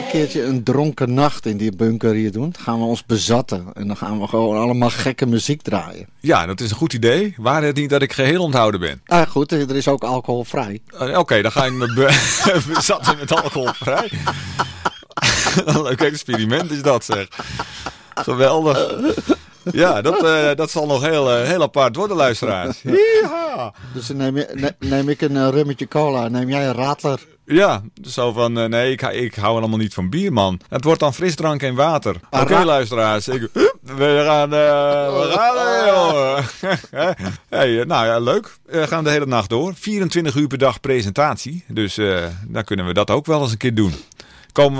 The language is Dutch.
keertje een dronken nacht in die bunker hier doen. Dan gaan we ons bezatten. En dan gaan we gewoon allemaal gekke muziek draaien. Ja, dat is een goed idee. Waar het niet dat ik geheel onthouden ben. Goed, er is ook alcoholvrij. Oké, dan ga ik me bezatten met alcoholvrij. Een leuk experiment is dat, zeg. Geweldig. Ja, dat zal nog heel apart worden, luisteraars. Ja. Dus dan neem ik een rummetje cola. Neem jij een radler? Ja, zo van, nee, ik hou allemaal niet van bier, man. Het wordt dan frisdrank en water. Oké, luisteraars. We gaan jongen. Hey, nou ja, leuk. We gaan de hele nacht door. 24 uur per dag presentatie. Dus dan kunnen we dat ook wel eens een keer doen. Komen we